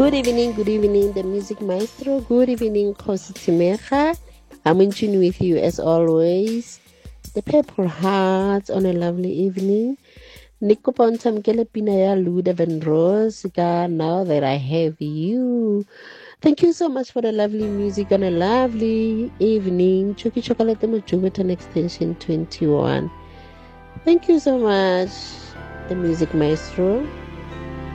good evening, the music maestro. Good evening, Kosi Timecha. I'm in tune with you as always. The Purple Hearts on a lovely evening. Niko Pontamkele Pinaya Luda Van Rosika. Now that I have you. Thank you so much for the lovely music on a lovely evening. Chuki Chocolate Mojubetan Extension 21. Thank you so much, the music maestro.